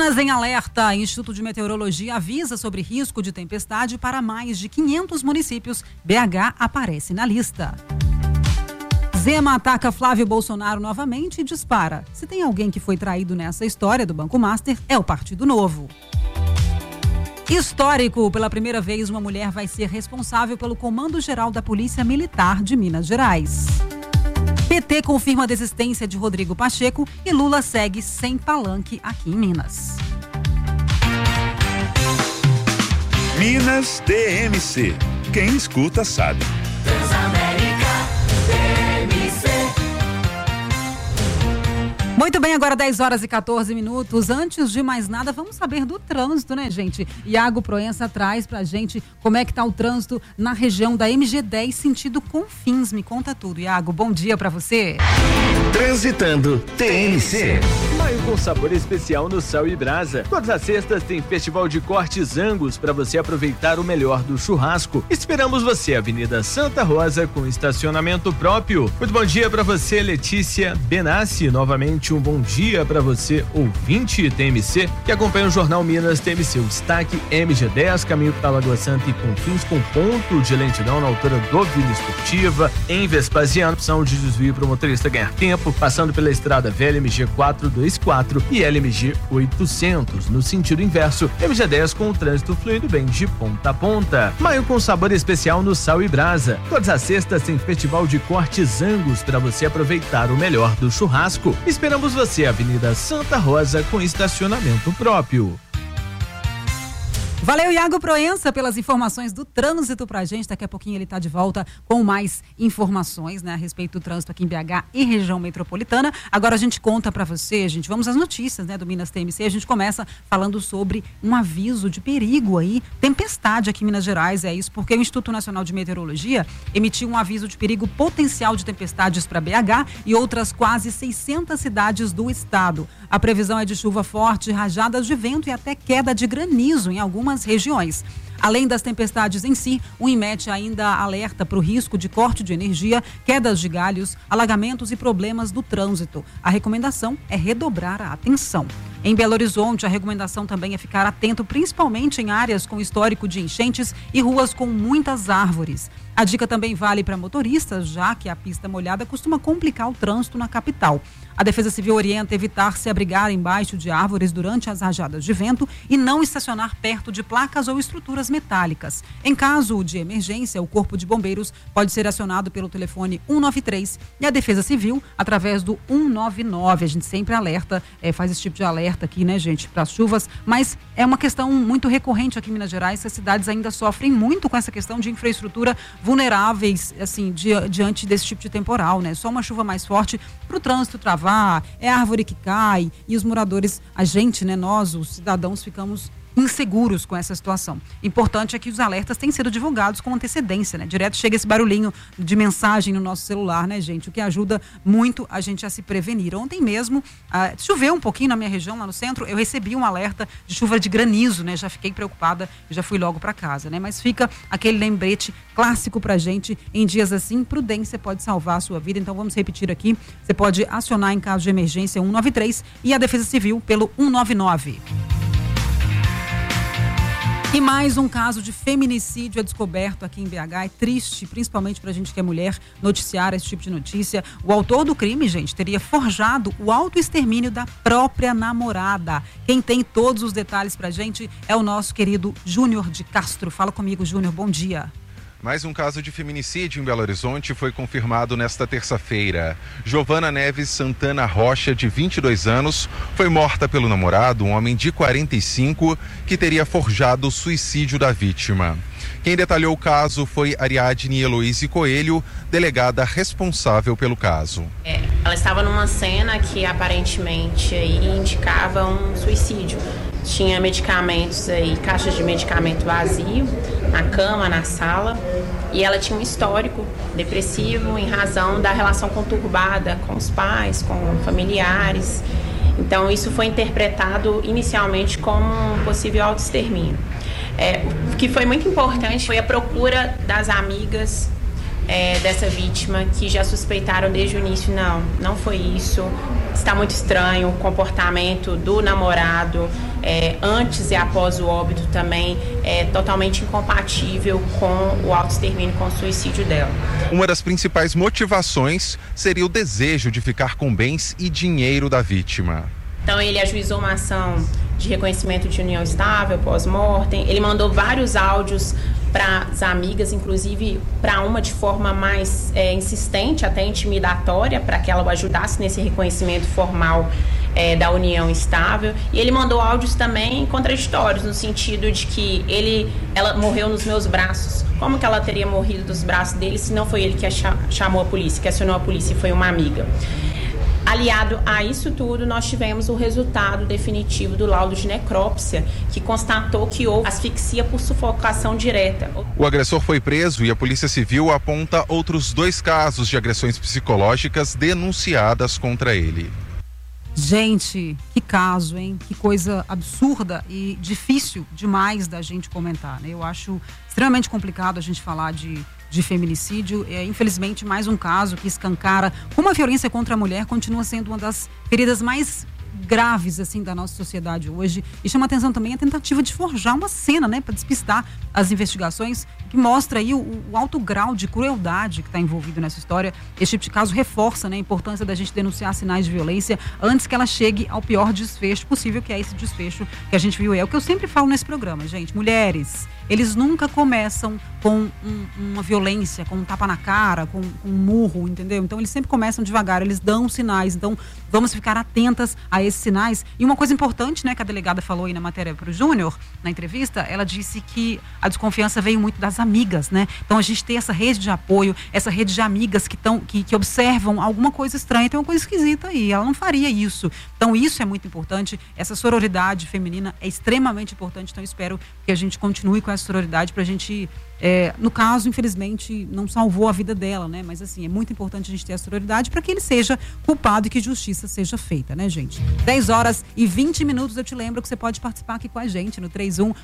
Minas em alerta. Instituto de Meteorologia avisa sobre risco de tempestade para mais de 500 municípios. BH aparece na lista. Zema ataca Flávio Bolsonaro novamente e dispara. Se tem alguém que foi traído nessa história do Banco Master, é o Partido Novo. Histórico, pela primeira vez uma mulher vai ser responsável pelo Comando Geral da Polícia Militar de Minas Gerais. PT confirma a desistência de Rodrigo Pacheco e Lula segue sem palanque aqui em Minas. Minas DMC. Quem escuta sabe. Muito bem, agora 10h14. Antes de mais nada, vamos saber do trânsito, né, gente? Iago Proença traz pra gente como é que tá o trânsito na região da MG10, sentido Confins. Me conta tudo, Iago. Bom dia pra você. Transitando TNC. Maio com sabor especial no Sal e Brasa. Todas as sextas tem Festival de Cortes Angus para você aproveitar o melhor do churrasco. Esperamos você, Avenida Santa Rosa, com estacionamento próprio. Muito bom dia para você, Letícia Benassi. Novamente um bom dia para você, ouvinte TMC, que acompanha o Jornal Minas TMC. O destaque MG10, caminho para Lagoa Santa e Confins, com ponto de lentidão na altura do Vila Esportiva. Em Vespasiano, opção de desvio para o motorista ganhar tempo, passando pela Estrada Velha MG 424 e LMG 800. No sentido inverso, MG10 com o trânsito fluindo bem de ponta a ponta. Maio com sabor especial no Sal e Brasa. Todas as sextas tem Festival de Cortes Angus para você aproveitar o melhor do churrasco. Esperamos você, Avenida Santa Rosa, com estacionamento próprio. Valeu, Iago Proença, pelas informações do trânsito pra gente. Daqui a pouquinho ele tá de volta com mais informações, né, a respeito do trânsito aqui em BH e região metropolitana. Agora a gente conta pra você, gente, vamos às notícias, né, do Minas TMC. A gente começa falando sobre um aviso de perigo aí, tempestade aqui em Minas Gerais, é isso, porque o Instituto Nacional de Meteorologia emitiu um aviso de perigo potencial de tempestades para BH e outras quase 600 cidades do estado. A previsão é de chuva forte, rajadas de vento e até queda de granizo em algumas regiões. Além das tempestades em si, o INMET ainda alerta para o risco de corte de energia, quedas de galhos, alagamentos e problemas do trânsito. A recomendação é redobrar a atenção. Em Belo Horizonte, a recomendação também é ficar atento, principalmente em áreas com histórico de enchentes e ruas com muitas árvores. A dica também vale para motoristas, já que a pista molhada costuma complicar o trânsito na capital. A Defesa Civil orienta evitar se abrigar embaixo de árvores durante as rajadas de vento e não estacionar perto de placas ou estruturas metálicas. Em caso de emergência, o Corpo de Bombeiros pode ser acionado pelo telefone 193 e a Defesa Civil através do 199. A gente sempre alerta, faz esse tipo de alerta aqui, né, gente, para as chuvas, mas é uma questão muito recorrente aqui em Minas Gerais. As cidades ainda sofrem muito com essa questão de infraestrutura vulneráveis, assim, diante desse tipo de temporal, né? Só uma chuva mais forte para o trânsito travar, é árvore que cai e os moradores, a gente, né, nós, os cidadãos, ficamos inseguros com essa situação. Importante é que os alertas têm sido divulgados com antecedência, né? Direto chega esse barulhinho de mensagem no nosso celular, né, gente? O que ajuda muito a gente a se prevenir. Ontem mesmo, choveu um pouquinho na minha região, lá no centro, eu recebi um alerta de chuva de granizo, né? Já fiquei preocupada e já fui logo para casa, né? Mas fica aquele lembrete clássico pra gente, em dias assim, prudência pode salvar a sua vida. Então vamos repetir aqui, você pode acionar em caso de emergência 193 e a Defesa Civil pelo 199. E mais um caso de feminicídio é descoberto aqui em BH. É triste, principalmente pra gente que é mulher, noticiar esse tipo de notícia. O autor do crime, gente, teria forjado o autoextermínio da própria namorada. Quem tem todos os detalhes pra gente é o nosso querido Júnior de Castro. Fala comigo, Júnior, bom dia. Mais um caso de feminicídio em Belo Horizonte foi confirmado nesta terça-feira. Giovana Neves Santana Rocha, de 22 anos, foi morta pelo namorado, um homem de 45, que teria forjado o suicídio da vítima. Quem detalhou o caso foi Ariadne Heloíse Coelho, delegada responsável pelo caso. Ela estava numa cena que aparentemente indicava um suicídio. Tinha medicamentos aí, caixas de medicamento vazio na cama, na sala, e ela tinha um histórico depressivo em razão da relação conturbada com os pais, com familiares. Então isso foi interpretado inicialmente como um possível autoextermínio. O que foi muito importante foi a procura das amigas dessa vítima, que já suspeitaram desde o início, não foi isso, está muito estranho o comportamento do namorado, antes e após o óbito também é totalmente incompatível com o autoextermínio, com o suicídio dela. Uma das principais motivações seria o desejo de ficar com bens e dinheiro da vítima. Então ele ajuizou uma ação de reconhecimento de união estável pós-mortem, ele mandou vários áudios para as amigas, inclusive para uma de forma mais insistente, até intimidatória, para que ela o ajudasse nesse reconhecimento formal da união estável. E ele mandou áudios também contraditórios, no sentido de que ela morreu nos meus braços. Como que ela teria morrido dos braços dele se não foi ele que chamou a polícia, que acionou a polícia e foi uma amiga? Aliado a isso tudo, nós tivemos o resultado definitivo do laudo de necrópsia, que constatou que houve asfixia por sufocação direta. O agressor foi preso e a Polícia Civil aponta outros 2 casos de agressões psicológicas denunciadas contra ele. Gente, que caso, hein? Que coisa absurda e difícil demais da gente comentar, né? Eu acho extremamente complicado a gente falar de feminicídio. Infelizmente, mais um caso que escancara como a violência contra a mulher continua sendo uma das feridas mais graves, assim, da nossa sociedade hoje. E chama atenção também a tentativa de forjar uma cena, né, para despistar as investigações, que mostra aí o alto grau de crueldade que está envolvido nessa história. Esse tipo de caso reforça, né, a importância da gente denunciar sinais de violência antes que ela chegue ao pior desfecho possível, que é esse desfecho que a gente viu. É o que eu sempre falo nesse programa, gente. Mulheres, eles nunca começam com uma violência, com um tapa na cara, com um murro, entendeu? Então eles sempre começam devagar, eles dão sinais. Então vamos ficar atentas a esses sinais. E uma coisa importante, né, que a delegada falou aí na matéria para o Júnior, na entrevista, ela disse que a desconfiança veio muito das amigas, né? Então a gente tem essa rede de apoio, essa rede de amigas que observam alguma coisa estranha, tem uma coisa esquisita aí, ela não faria isso. Então isso é muito importante, essa sororidade feminina é extremamente importante, então eu espero que a gente continue com essa sororidade pra gente, no caso, infelizmente, não salvou a vida dela, né? Mas assim, é muito importante a gente ter a sororidade para que ele seja culpado e que justiça seja feita, né, gente? 10h20, eu te lembro que você pode participar aqui com a gente no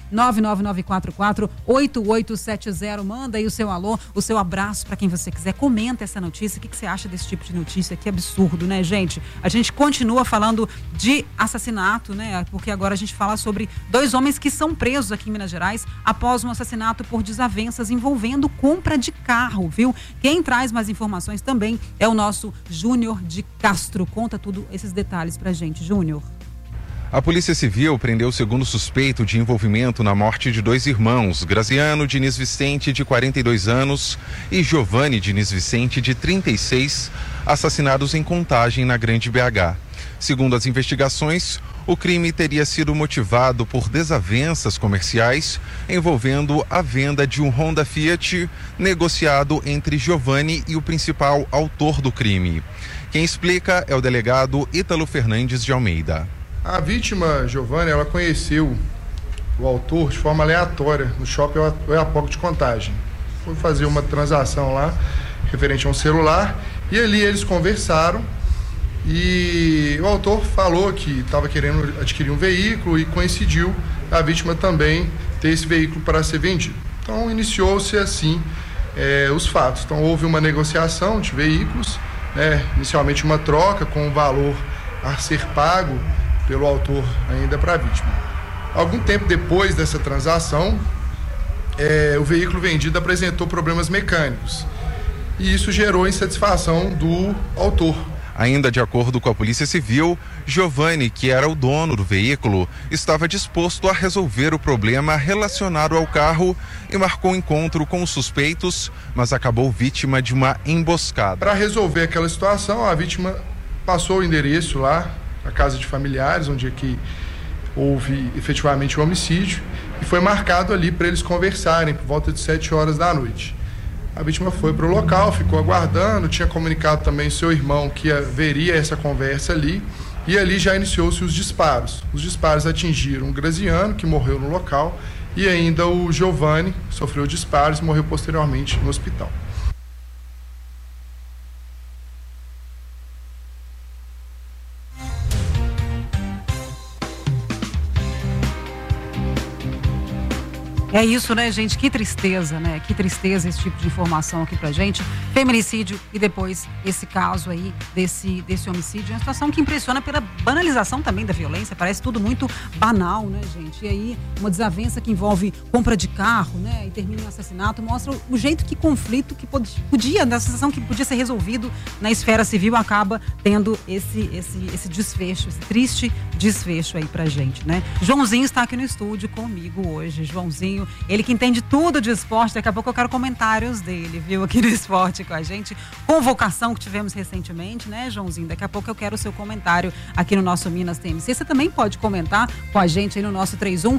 31-99944-8870. Manda aí o seu alô, o seu abraço para quem você quiser, comenta essa notícia, o que você acha desse tipo de notícia? Que absurdo, né, gente? A gente continua falando de assassinato, né? Porque agora a gente fala sobre 2 homens que são presos aqui em Minas Gerais após um assassinato por desavenças envolvendo compra de carro, viu? Quem traz mais informações também é o nosso Júnior de Castro. Conta tudo esses detalhes pra gente, Júnior. A Polícia Civil prendeu o segundo suspeito de envolvimento na morte de 2 irmãos, Graziano Diniz Vicente, de 42 anos, e Giovanni Diniz Vicente, de 36, assassinados em Contagem, na Grande BH. Segundo as investigações, o crime teria sido motivado por desavenças comerciais envolvendo a venda de um Honda Fiat negociado entre Giovanni e o principal autor do crime. Quem explica é o delegado Ítalo Fernandes de Almeida. A vítima, Giovanni, ela conheceu o autor de forma aleatória no shopping Oiapoque de Contagem. Foi fazer uma transação lá, referente a um celular, e ali eles conversaram e o autor falou que estava querendo adquirir um veículo e coincidiu a vítima também ter esse veículo para ser vendido. Então iniciou-se assim os fatos. Então houve uma negociação de veículos, né? Inicialmente uma troca com o valor a ser pago pelo autor ainda para a vítima. Algum tempo depois dessa transação, o veículo vendido apresentou problemas mecânicos e isso gerou insatisfação do autor. Ainda de acordo com a Polícia Civil, Giovanni, que era o dono do veículo, estava disposto a resolver o problema relacionado ao carro e marcou encontro com os suspeitos, mas acabou vítima de uma emboscada. Para resolver aquela situação, a vítima passou o endereço lá, a casa de familiares, onde é que houve efetivamente o homicídio, e foi marcado ali para eles conversarem por volta de 7 horas da noite. A vítima foi para o local, ficou aguardando, tinha comunicado também seu irmão que haveria essa conversa ali, e ali já iniciou-se os disparos. Os disparos atingiram o Graziano, que morreu no local, e ainda o Giovanni sofreu disparos e morreu posteriormente no hospital. É isso, né, gente? Que tristeza, né? Que tristeza esse tipo de informação aqui pra gente. Feminicídio e depois esse caso aí desse homicídio. É uma situação que impressiona pela banalização também da violência. Parece tudo muito banal, né, gente? E aí, uma desavença que envolve compra de carro, né? E termina em assassinato, mostra o jeito que conflito que podia, da sensação que podia ser resolvido na esfera civil, acaba tendo esse desfecho, esse triste desfecho aí pra gente, né? Joãozinho está aqui no estúdio comigo hoje. Joãozinho, ele que entende tudo de esporte. Daqui a pouco eu quero comentários dele, viu? Aqui no esporte com a gente. Convocação que tivemos recentemente, né, Joãozinho? Daqui a pouco eu quero o seu comentário aqui no nosso Minas TMC. Você também pode comentar com a gente aí no nosso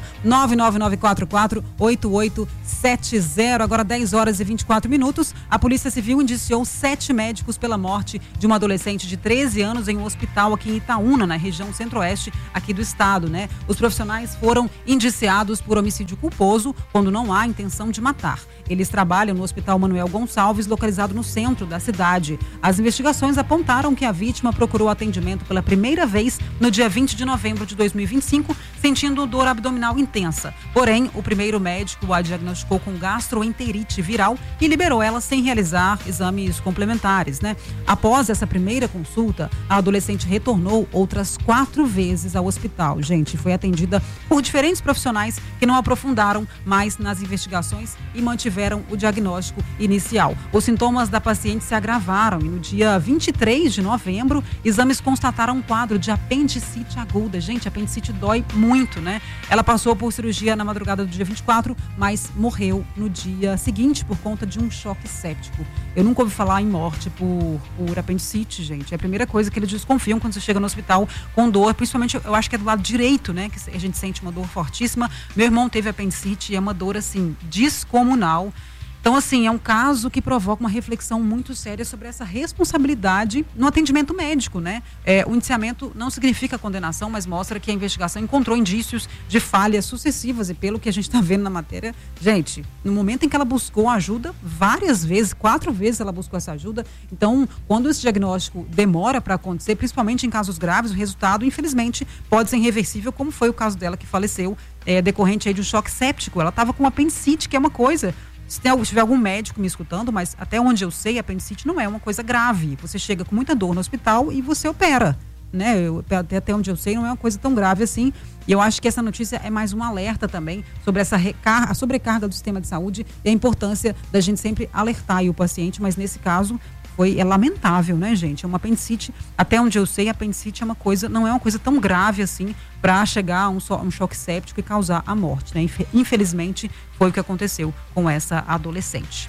31-99944-8870. Agora 10 horas e 24 minutos. A Polícia Civil indiciou 7 médicos pela morte de uma adolescente de 13 anos em um hospital aqui em Itaúna, na região centro-oeste aqui do estado, né? Os profissionais foram indiciados por homicídio culposo quando não há intenção de matar. Eles trabalham no Hospital Manuel Gonçalves, localizado no centro da cidade. As investigações apontaram que a vítima procurou atendimento pela primeira vez no dia 20 de novembro de 2025, sentindo dor abdominal intensa. Porém, o primeiro médico a diagnosticou com gastroenterite viral e liberou ela sem realizar exames complementares, né? Após essa primeira consulta, a adolescente retornou outras 4 vezes ao hospital. Gente, foi atendida por diferentes profissionais que não aprofundaram mais nas investigações e mantiveram o diagnóstico inicial. Os sintomas da paciente se agravaram e no dia 23 de novembro, exames constataram um quadro de apendicite aguda. Gente, apendicite dói muito, né? Ela passou por cirurgia na madrugada do dia 24, mas morreu no dia seguinte por conta de um choque séptico. Eu nunca ouvi falar em morte por apendicite, gente. É a primeira coisa que eles desconfiam quando você chega no hospital com dor, principalmente eu acho que é do lado direito, né? Que a gente sente uma dor fortíssima. Meu irmão teve apendicite e é uma dor, assim, descomunal. Então, assim, é um caso que provoca uma reflexão muito séria sobre essa responsabilidade no atendimento médico, né? O indiciamento não significa condenação, mas mostra que a investigação encontrou indícios de falhas sucessivas e pelo que a gente está vendo na matéria, gente, no momento em que ela buscou ajuda, várias vezes, 4 vezes ela buscou essa ajuda. Então, quando esse diagnóstico demora para acontecer, principalmente em casos graves, o resultado, infelizmente, pode ser irreversível, como foi o caso dela que faleceu, decorrente aí de um choque séptico. Ela estava com apendicite, que é uma coisa... Se tiver algum médico me escutando, mas até onde eu sei, a apendicite não é uma coisa grave. Você chega com muita dor no hospital e você opera, né? Até onde eu sei, não é uma coisa tão grave assim. E eu acho que essa notícia é mais um alerta também sobre a sobrecarga do sistema de saúde e a importância da gente sempre alertar aí o paciente, mas nesse caso... É lamentável, né, gente? É uma apendicite, até onde eu sei, a apendicite não é uma coisa tão grave assim para chegar a um choque séptico e causar a morte, né? Infelizmente, foi o que aconteceu com essa adolescente.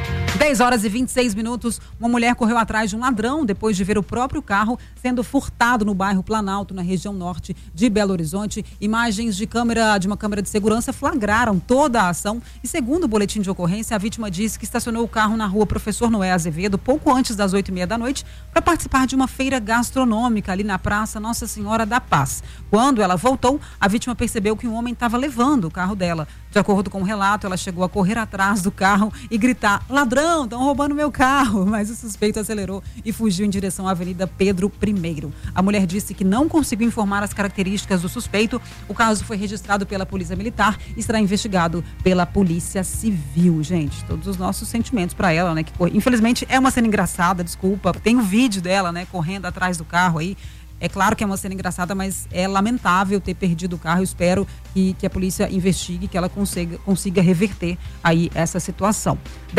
10 horas e 26 minutos, uma mulher correu atrás de um ladrão depois de ver o próprio carro sendo furtado no bairro Planalto, na região norte de Belo Horizonte. Imagens de uma câmera de segurança flagraram toda a ação e, segundo o boletim de ocorrência, a vítima disse que estacionou o carro na rua Professor Noé Azevedo pouco antes das 8h30 da noite para participar de uma feira gastronômica ali na Praça Nossa Senhora da Paz. Quando ela voltou, a vítima percebeu que um homem estava levando o carro dela. De acordo com o relato, ela chegou a correr atrás do carro e gritar: ladrão, estão roubando meu carro. Mas o suspeito acelerou e fugiu em direção à Avenida Pedro I. A mulher disse que não conseguiu informar as características do suspeito. O caso foi registrado pela Polícia Militar e será investigado pela Polícia Civil. Gente, todos os nossos sentimentos para ela, né? Que, infelizmente, é uma cena engraçada, desculpa. Tem um vídeo dela, né? Correndo atrás do carro aí. É claro que é uma cena engraçada, mas é lamentável ter perdido o carro. Eu espero que a polícia investigue, que ela consiga reverter aí essa situação.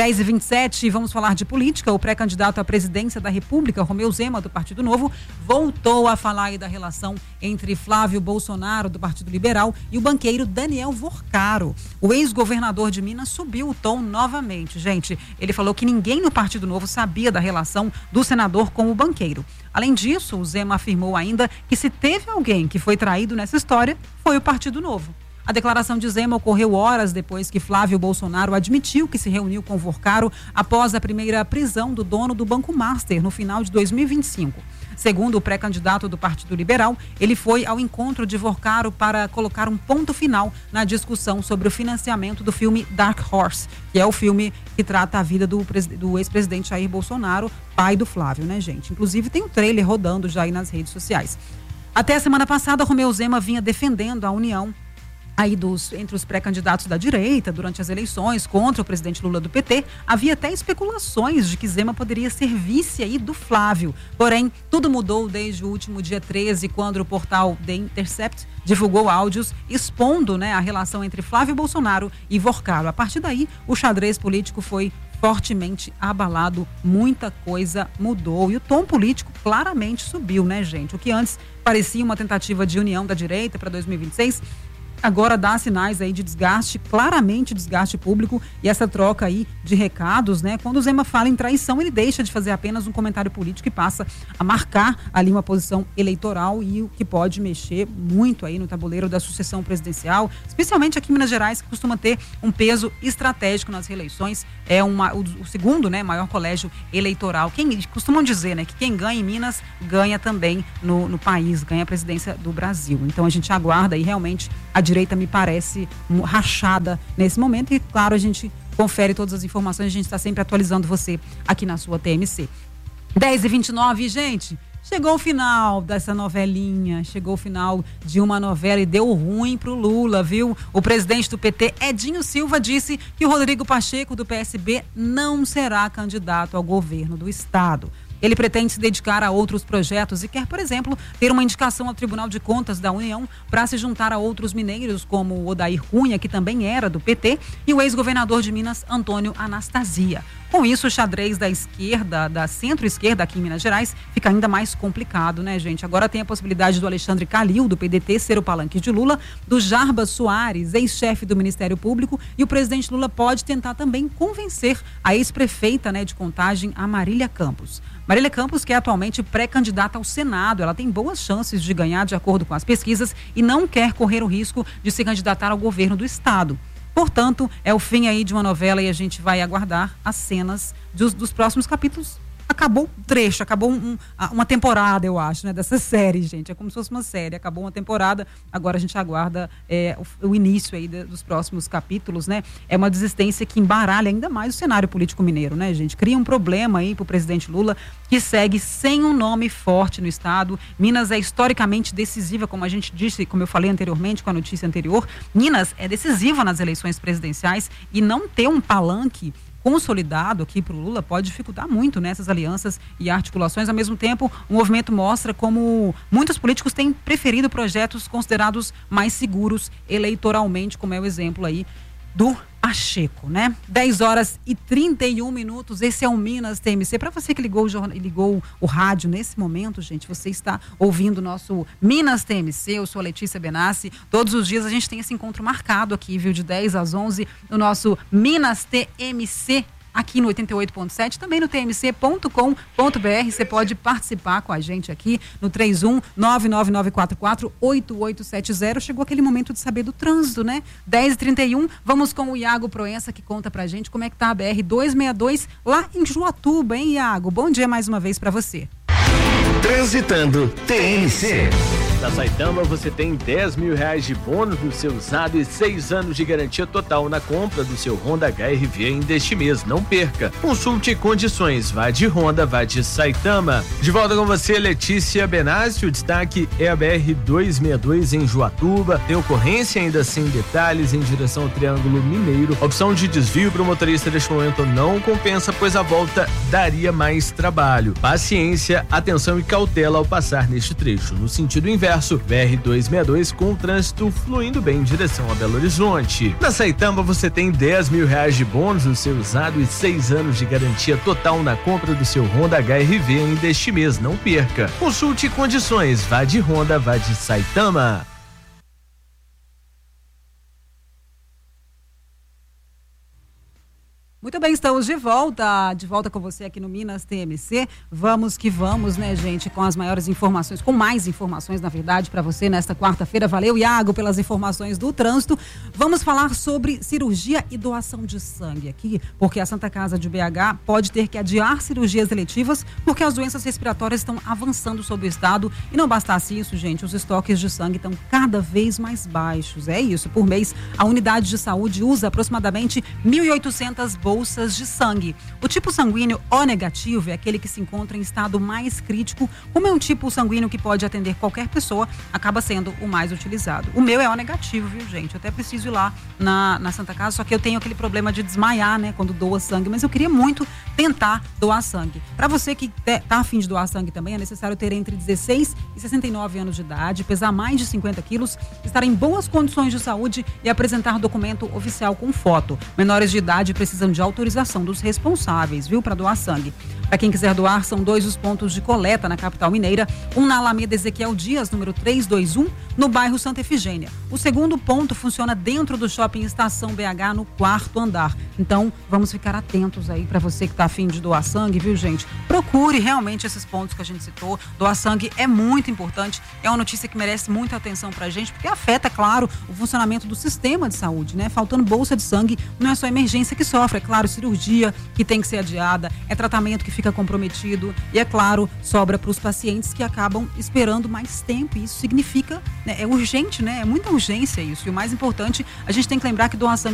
10h27, vamos falar de política. O pré-candidato à presidência da República, Romeu Zema, do Partido Novo, voltou a falar aí da relação entre Flávio Bolsonaro, do Partido Liberal, e o banqueiro Daniel Vorcaro. O ex-governador de Minas subiu o tom novamente. Gente, ele falou que ninguém no Partido Novo sabia da relação do senador com o banqueiro. Além disso, o Zema afirmou ainda que se teve alguém que foi traído nessa história, foi o Partido Novo. A declaração de Zema ocorreu horas depois que Flávio Bolsonaro admitiu que se reuniu com Vorcaro após a primeira prisão do dono do Banco Master no final de 2025. Segundo o pré-candidato do Partido Liberal, ele foi ao encontro de Vorcaro para colocar um ponto final na discussão sobre o financiamento do filme Dark Horse, que é o filme que trata a vida do ex-presidente Jair Bolsonaro, pai do Flávio, né, gente? Inclusive tem um trailer rodando já aí nas redes sociais. Até a semana passada, Romeu Zema vinha defendendo a união aí entre os pré-candidatos da direita durante as eleições contra o presidente Lula do PT, havia até especulações de que Zema poderia ser vice aí do Flávio. Porém, tudo mudou desde o último dia 13, quando o portal The Intercept divulgou áudios expondo, né, a relação entre Flávio Bolsonaro e Vorcaro. A partir daí, o xadrez político foi fortemente abalado, muita coisa mudou e o tom político claramente subiu, né, gente? O que antes parecia uma tentativa de união da direita para 2026, agora dá sinais aí de desgaste, claramente desgaste público, e essa troca aí de recados, né? Quando o Zema fala em traição, ele deixa de fazer apenas um comentário político e passa a marcar ali uma posição eleitoral, e o que pode mexer muito aí no tabuleiro da sucessão presidencial, especialmente aqui em Minas Gerais, que costuma ter um peso estratégico nas reeleições. É o segundo, né, maior colégio eleitoral. Costumam dizer, né, que quem ganha em Minas ganha também no país, ganha a presidência do Brasil. Então a gente aguarda aí realmente a direita me parece rachada nesse momento e, claro, a gente confere todas as informações, a gente está sempre atualizando você aqui na sua TMC. 10h29, gente, chegou o final dessa novelinha, chegou o final de uma novela e deu ruim pro Lula, viu? O presidente do PT, Edinho Silva, disse que o Rodrigo Pacheco, do PSB, não será candidato ao governo do estado. Ele pretende se dedicar a outros projetos e quer, por exemplo, ter uma indicação ao Tribunal de Contas da União para se juntar a outros mineiros, como o Odair Cunha, que também era do PT, e o ex-governador de Minas, Antônio Anastasia. Com isso, o xadrez da esquerda, da centro-esquerda aqui em Minas Gerais, fica ainda mais complicado, né, gente? Agora tem a possibilidade do Alexandre Calil, do PDT, ser o palanque de Lula, do Jarbas Soares, ex-chefe do Ministério Público, e o presidente Lula pode tentar também convencer a ex-prefeita, né, de Contagem, a Marília Campos. Marília Campos, que é atualmente pré-candidata ao Senado, ela tem boas chances de ganhar de acordo com as pesquisas e não quer correr o risco de se candidatar ao governo do estado. Portanto, é o fim aí de uma novela e a gente vai aguardar as cenas dos próximos capítulos. Acabou o trecho, acabou uma temporada, eu acho, né, dessa série, gente. É como se fosse uma série, acabou uma temporada, agora a gente aguarda o início aí dos próximos capítulos, né? É uma desistência que embaralha ainda mais o cenário político mineiro, né, gente? Cria um problema aí pro presidente Lula, que segue sem um nome forte no estado. Minas é historicamente decisiva, como a gente disse, como eu falei anteriormente com a notícia anterior. Minas é decisiva nas eleições presidenciais e não ter um palanque consolidado aqui para o Lula pode dificultar muito nessas alianças e articulações. Ao mesmo tempo, o movimento mostra como muitos políticos têm preferido projetos considerados mais seguros eleitoralmente, como é o exemplo aí do Pacheco, né? 10h31, esse é o Minas TMC. Para você que ligou o rádio nesse momento, gente, você está ouvindo o nosso Minas TMC. Eu sou a Letícia Benassi. Todos os dias a gente tem esse encontro marcado aqui, viu? De 10 às 11 no nosso Minas TMC, aqui no 88.7, também no tmc.com.br. Você pode participar com a gente aqui no 31-99944-8870. Chegou aquele momento de saber do trânsito, né? 10h31, vamos com o Iago Proença, que conta pra gente como é que tá a BR-262 lá em Juatuba, hein, Iago? Bom dia mais uma vez pra você. Transitando TMC. Na Saitama você tem R$10 mil de bônus no seu usado e 6 anos de garantia total na compra do seu Honda HR-V ainda este mês. Não perca. Consulte condições. Vá de Honda, vá de Saitama. De volta com você, Letícia Benassi. O destaque é a BR-262 em Juatuba. Tem ocorrência ainda sem detalhes em direção ao Triângulo Mineiro. A opção de desvio para o motorista neste momento não compensa, pois a volta daria mais trabalho. Paciência, atenção e cautela ao passar neste trecho. No sentido inverso, BR-262 com o trânsito fluindo bem em direção a Belo Horizonte. Na Saitama você tem R$10 mil de bônus no seu usado e 6 anos de garantia total na compra do seu Honda HR-V ainda este mês. Não perca. Consulte condições. Vá de Honda, vá de Saitama. Muito bem, estamos de volta com você aqui no Minas TMC. Vamos que vamos, né, gente, com as maiores informações, com mais informações, na verdade, para você nesta quarta-feira. Valeu, Iago, pelas informações do trânsito. Vamos falar sobre cirurgia e doação de sangue aqui, porque a Santa Casa de BH pode ter que adiar cirurgias eletivas, porque as doenças respiratórias estão avançando sobre o estado. E não bastasse isso, gente, os estoques de sangue estão cada vez mais baixos. É isso, por mês, a unidade de saúde usa aproximadamente 1.800 bolsas bolsas de sangue. O tipo sanguíneo O negativo é aquele que se encontra em estado mais crítico. Como é um tipo sanguíneo que pode atender qualquer pessoa, acaba sendo o mais utilizado. O meu é O negativo, viu, gente? Eu até preciso ir lá na Santa Casa, só que eu tenho aquele problema de desmaiar, né, quando doa sangue, mas eu queria muito tentar doar sangue. Para você que tá a fim de doar sangue também, é necessário ter entre 16 e 69 anos de idade, pesar mais de 50 quilos, estar em boas condições de saúde e apresentar documento oficial com foto. Menores de idade precisam de autorização dos responsáveis, viu, para doar sangue. Para quem quiser doar, são 2 os pontos de coleta na capital mineira, um na Alameda Ezequiel Dias, número 321, no bairro Santa Efigênia. O segundo ponto funciona dentro do Shopping Estação BH, no 4º andar. Então, vamos ficar atentos aí para você que está a fim de doar sangue, viu, gente? Procure realmente esses pontos que a gente citou. Doar sangue é muito importante, é uma notícia que merece muita atenção pra gente, porque afeta, claro, o funcionamento do sistema de saúde, né? Faltando bolsa de sangue, não é só emergência que sofre, é claro, cirurgia que tem que ser adiada, é tratamento que fica comprometido e, é claro, sobra para os pacientes que acabam esperando mais tempo, e isso significa, né, é urgente, né? É muita urgência isso, e o mais importante, a gente tem que lembrar que doar sangue